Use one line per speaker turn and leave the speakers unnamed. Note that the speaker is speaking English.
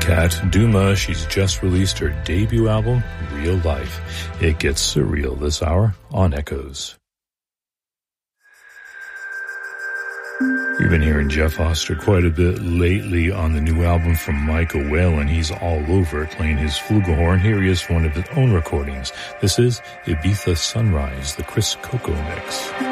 Kat Duma. She's just released her debut album, Real Life. It gets surreal this hour on Echoes. We've been hearing Jeff Foster quite a bit lately on the new album from Michael Whalen. He's all over it, playing his flugelhorn. Here he is for one of his own recordings. This is Ibiza Sunrise, the Chris Coco mix.